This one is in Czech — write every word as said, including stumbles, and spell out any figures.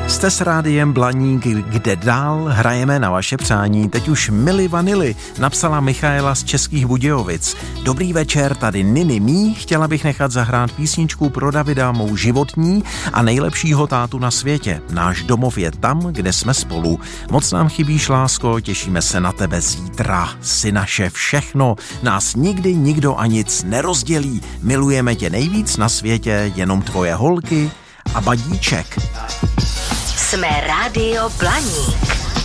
Jste s rádiem Blaník, kde dál hrajeme na vaše přání. Teď už Mili Vanily napsala Michaela z Českých Budějovic. Dobrý večer, tady Niny mý. Chtěla bych nechat zahrát písničku pro Davida, mou životní a nejlepšího tátu na světě. Náš domov je tam, kde jsme spolu. Moc nám chybíš, lásko, těšíme se na tebe zítra. Jsi naše všechno, nás nikdy nikdo a nic nerozdělí. Milujeme tě nejvíc na světě, jenom tvoje holky a Badíček. Jsme Rádio Blaník.